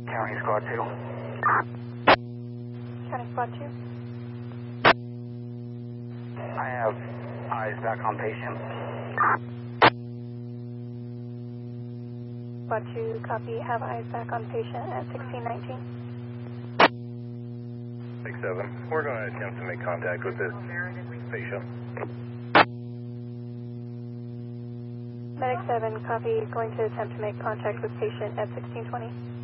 County Squad 2. County Squad 2. I have eyes back on patient. Squad 2, copy. Have eyes back on patient at 1619. 6-7. We're going to attempt to make contact with this patient. Medic 7, copy. Going to attempt to make contact with patient at 1620.